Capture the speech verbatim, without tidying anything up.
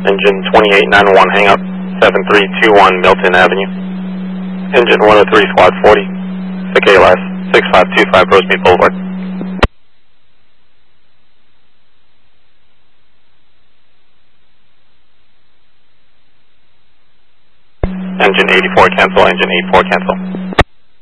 Engine twenty-eight ninety-one, hang up, seven three two one Milton Avenue. Engine one oh three, squad forty, the K L S, six five two five Rosemead Boulevard. Engine eighty-four, cancel, engine eighty-four, cancel.